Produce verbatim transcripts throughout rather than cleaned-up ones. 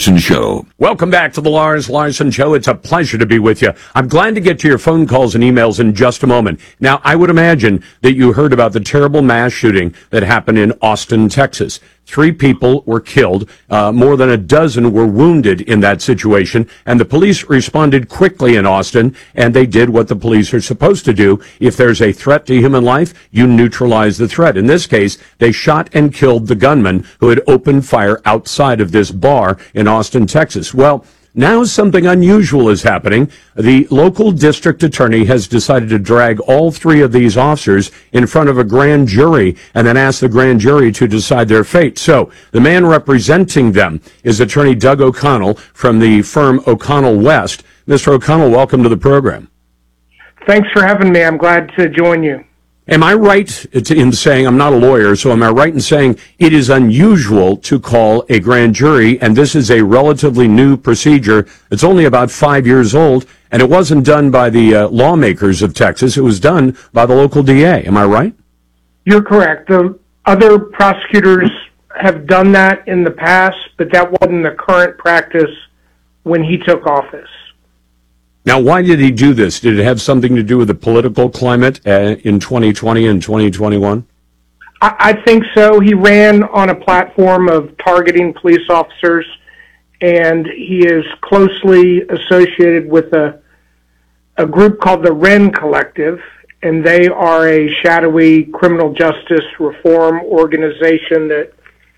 Larson Show. Welcome back to the Lars Larson Show. It's a pleasure to be with you. I'm glad to get to your phone calls and emails in just a moment. Now, I would imagine that you heard about the terrible mass shooting that happened in Austin, Texas. Three people were killed. Uh, more than a dozen were wounded in that situation. And the police responded quickly in Austin, and they did what the police are supposed to do. If there's a threat to human life, you neutralize the threat. In this case, they shot and killed the gunman who had opened fire outside of this bar in Austin, Texas. Well, now something unusual is happening. The local district attorney has decided to drag all three of these officers in front of a grand jury and then ask the grand jury to decide their fate. So the man representing them is attorney Doug O'Connell from the firm O'Connell West. Mister O'Connell, welcome to the program. Thanks for having me. I'm glad to join you. Am I right in saying, I'm not a lawyer, so am I right in saying it is unusual to call a grand jury, and this is a relatively new procedure? It's only about five years old, and it wasn't done by the uh, lawmakers of Texas. It was done by the local D A. Am I right? You're correct. The other prosecutors have done that in the past, but that wasn't the current practice when he took office. Now, why did he do this? Did it have something to do with the political climate uh, in twenty twenty and twenty twenty-one? I, I think so. He ran on a platform of targeting police officers, and he is closely associated with a, a group called the Wren Collective, and they are a shadowy criminal justice reform organization that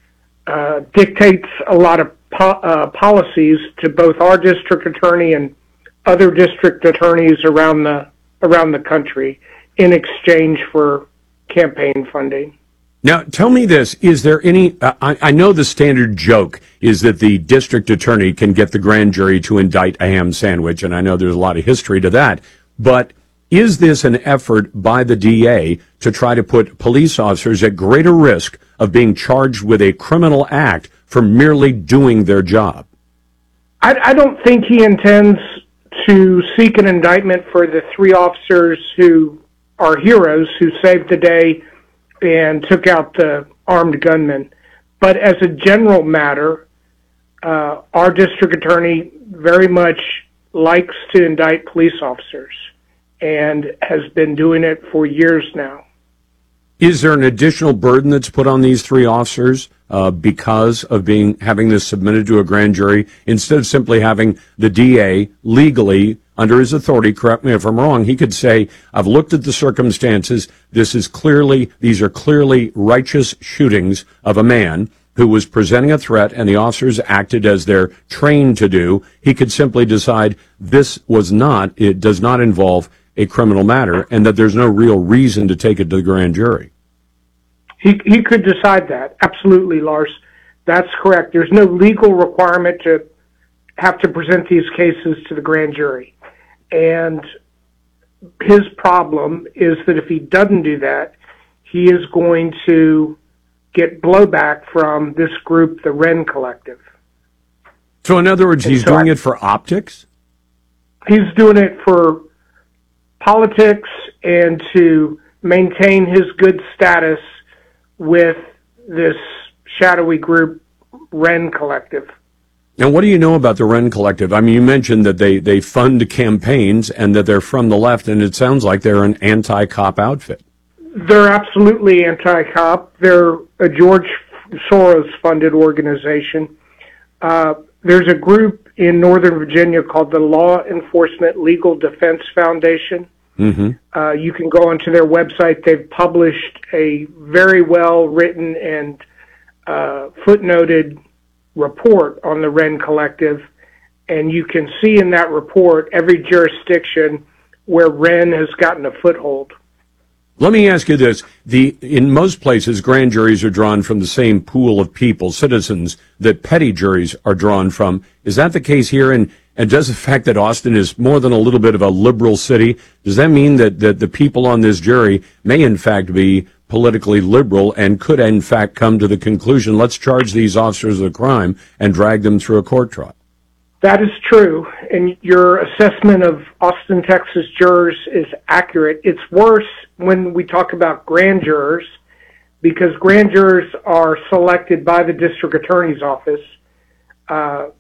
uh, dictates a lot of po- uh, policies to both our district attorney and other district attorneys around the around the country in exchange for campaign funding. Now, tell me this, is there any, uh, I, I know the standard joke is that the district attorney can get the grand jury to indict a ham sandwich, and I know there's a lot of history to that, but is this an effort by the D A to try to put police officers at greater risk of being charged with a criminal act for merely doing their job? I, I don't think he intends to seek an indictment for the three officers who are heroes who saved the day and took out the armed gunman. But as a general matter, uh, our district attorney very much likes to indict police officers and has been doing it for years now. Is there an additional burden that's put on these three officers uh, because of being having this submitted to a grand jury instead of simply having the D A legally under his authority? Correct me if I'm wrong. He could say, "I've looked at the circumstances. This is clearly these are clearly righteous shootings of a man who was presenting a threat, and the officers acted as they're trained to do." He could simply decide this was not. It does not involve a criminal matter, and that there's no real reason to take it to the grand jury. He he could decide that. Absolutely, Lars. That's correct. There's no legal requirement to have to present these cases to the grand jury. And his problem is that if he doesn't do that, he is going to get blowback from this group, the Wren Collective. So in other words, he's so doing I, it for optics? He's doing it for politics and to maintain his good status with this shadowy group, Wren Collective. Now, what do you know about the Wren Collective? I mean, you mentioned that they, they fund campaigns and that they're from the left, and it sounds like they're an anti-cop outfit. They're absolutely anti-cop. They're a George Soros-funded organization. Uh, there's a group in Northern Virginia called the Law Enforcement Legal Defense Foundation. Mm-hmm. Uh, you can go onto their website. They've published a very well-written and uh, footnoted report on the Wren Collective, and you can see in that report every jurisdiction where Wren has gotten a foothold. Let me ask you this. The, in most places, grand juries are drawn from the same pool of people, citizens, that petty juries are drawn from. Is that the case here? And, and does the fact that Austin is more than a little bit of a liberal city, does that mean that, that the people on this jury may in fact be politically liberal and could in fact come to the conclusion, let's charge these officers with a crime and drag them through a court trial? That is true, and your assessment of Austin, Texas jurors is accurate. It's worse when we talk about grand jurors, because grand jurors are selected by the district attorney's office. Uh,